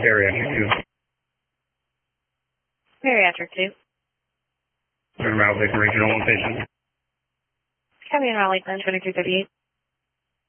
Bariatric 2. Bariatric 2. Raleigh Regional 1 patient. Coming in Raleigh, 2338.